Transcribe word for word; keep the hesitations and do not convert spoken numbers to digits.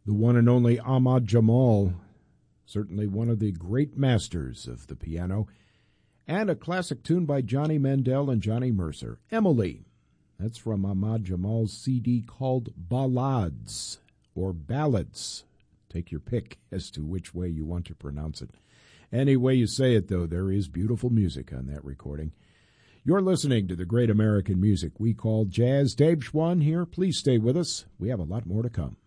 The one and only Ahmad Jamal, certainly one of the great masters of the piano, and a classic tune by Johnny Mandel and Johnny Mercer, Emily. That's from Ahmad Jamal's C D called Ballades, or Ballads. Take your pick as to which way you want to pronounce it. Any way you say it, though, there is beautiful music on that recording. You're listening to the great American music we call jazz. Dave Schwann here. Please stay with us. We have a lot more to come.